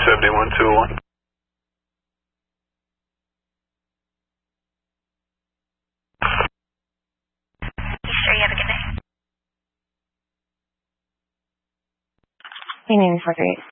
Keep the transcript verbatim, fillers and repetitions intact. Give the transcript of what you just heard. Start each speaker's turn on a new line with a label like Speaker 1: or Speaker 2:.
Speaker 1: seventy-one two oh one.
Speaker 2: Sure, you have a good day.
Speaker 3: Hey, nine four three eight.